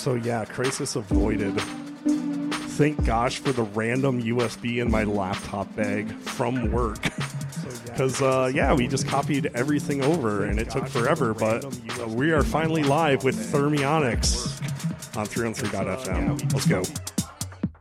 So yeah, crisis avoided. Thank gosh for the random USB in my laptop bag from work. Because, we just copied everything over and it took forever, but we are finally live with Thermionics on 313.fm. Let's go.